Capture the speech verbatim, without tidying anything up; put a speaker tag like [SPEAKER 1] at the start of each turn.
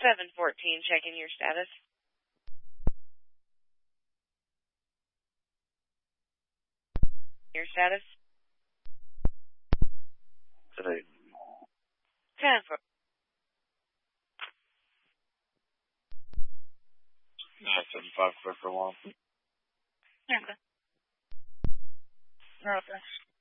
[SPEAKER 1] seven fourteen, checking your status. Your status?
[SPEAKER 2] Today.
[SPEAKER 1] ten four.
[SPEAKER 2] nine seven five, clear for alarm.
[SPEAKER 1] Okay.
[SPEAKER 3] No, thanks.